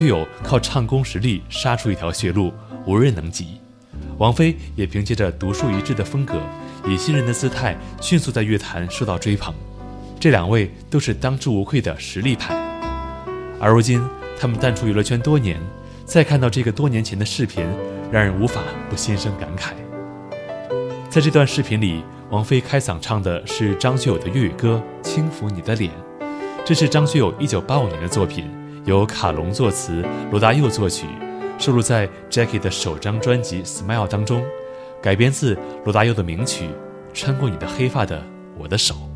有靠唱功实力杀出一条血路，无人能及。王菲也凭借着独树一帜的风格，以新人的姿态迅速在乐坛受到追捧。这两位都是当之无愧的实力派。而如今他们淡出娱乐圈多年，再看到这个多年前的视频，让人无法不心生感慨。在这段视频里，王菲开嗓唱的是张学友的粤语歌《轻抚你的脸》，这是张学友1985年的作品，由卡隆作词，罗大佑作曲，收录在 Jackie 的首张专辑《Smile》当中，改编自罗大佑的名曲《穿过你的黑发的我的手》。